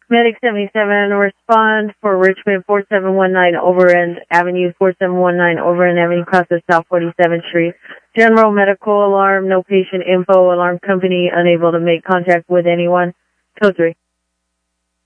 Medic 77, respond for Richmond 4719 Overend Avenue, 4719 Overend Avenue, across the South 47th Street. General medical alarm, no patient info, alarm company unable to make contact with anyone. Code 3.